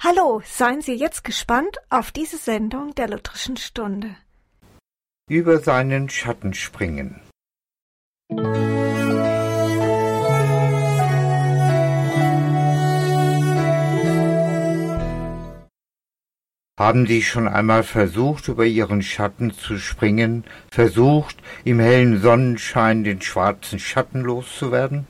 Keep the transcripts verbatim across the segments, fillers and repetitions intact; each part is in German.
Hallo, seien Sie jetzt gespannt auf diese Sendung der Lutherischen Stunde. Über seinen Schatten springen. Haben Sie schon einmal versucht, über Ihren Schatten zu springen, versucht, im hellen Sonnenschein den schwarzen Schatten loszuwerden?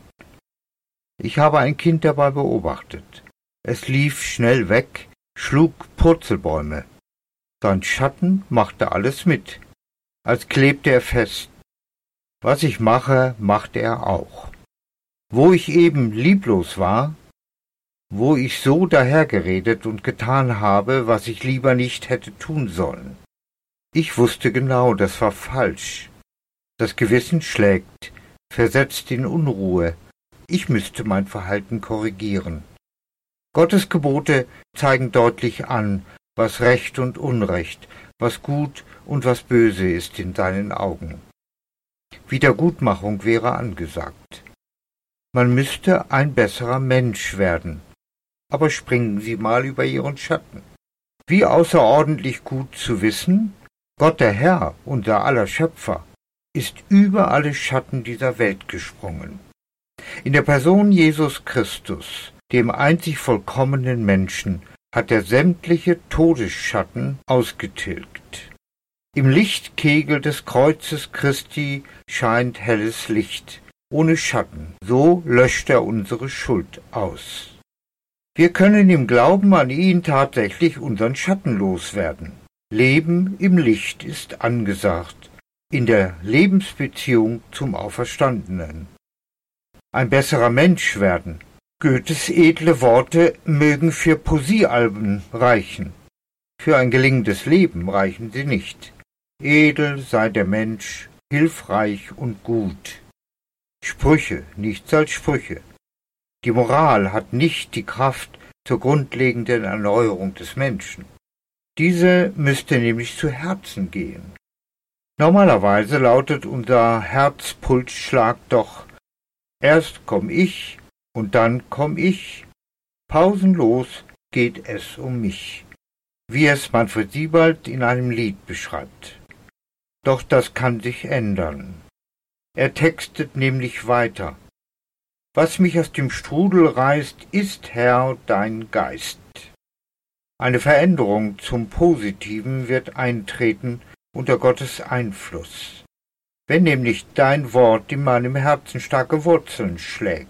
Ich habe ein Kind dabei beobachtet. Es lief schnell weg, schlug Purzelbäume. Sein Schatten machte alles mit, als klebte er fest. Was ich mache, machte er auch. Wo ich eben lieblos war, wo ich so dahergeredet und getan habe, was ich lieber nicht hätte tun sollen. Ich wusste genau, das war falsch. Das Gewissen schlägt, versetzt in Unruhe. Ich müsste mein Verhalten korrigieren. Gottes Gebote zeigen deutlich an, was Recht und Unrecht, was gut und was böse ist in seinen Augen. Wiedergutmachung wäre angesagt. Man müsste ein besserer Mensch werden. Aber springen Sie mal über Ihren Schatten. Wie außerordentlich gut zu wissen, Gott der Herr, unser aller Schöpfer, ist über alle Schatten dieser Welt gesprungen. In der Person Jesus Christus, dem einzig vollkommenen Menschen, hat er sämtliche Todesschatten ausgetilgt. Im Lichtkegel des Kreuzes Christi scheint helles Licht, ohne Schatten, so löscht er unsere Schuld aus. Wir können im Glauben an ihn tatsächlich unseren Schatten loswerden. Leben im Licht ist angesagt, in der Lebensbeziehung zum Auferstandenen. Ein besserer Mensch werden. Goethes edle Worte mögen für Poesiealben reichen. Für ein gelingendes Leben reichen sie nicht. Edel sei der Mensch, hilfreich und gut. Sprüche, nichts als Sprüche. Die Moral hat nicht die Kraft zur grundlegenden Erneuerung des Menschen. Diese müsste nämlich zu Herzen gehen. Normalerweise lautet unser Herzpulsschlag doch: Erst komm ich und dann komm ich. Pausenlos geht es um mich, wie es Manfred Siebald in einem Lied beschreibt. Doch das kann sich ändern. Er textet nämlich weiter: Was mich aus dem Strudel reißt, ist, Herr, dein Geist. Eine Veränderung zum Positiven wird eintreten unter Gottes Einfluss, wenn nämlich dein Wort in meinem Herzen starke Wurzeln schlägt.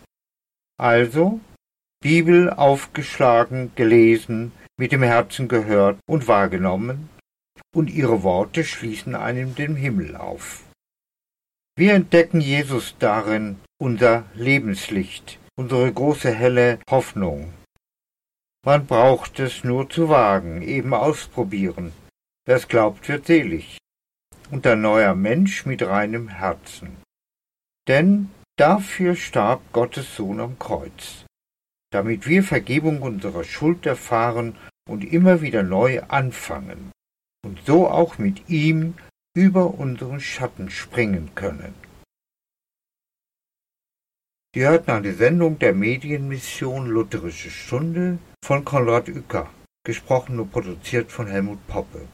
Also, Bibel aufgeschlagen, gelesen, mit dem Herzen gehört und wahrgenommen, und ihre Worte schließen einem den Himmel auf. Wir entdecken Jesus darin, unser Lebenslicht, unsere große helle Hoffnung. Man braucht es nur zu wagen, eben ausprobieren. Wer es glaubt, wird selig. Und ein neuer Mensch mit reinem Herzen. Denn dafür starb Gottes Sohn am Kreuz, damit wir Vergebung unserer Schuld erfahren und immer wieder neu anfangen und so auch mit ihm über unseren Schatten springen können. Sie hörten eine Sendung der Medienmission Lutherische Stunde von Konrad Uecker, gesprochen und produziert von Helmut Poppe.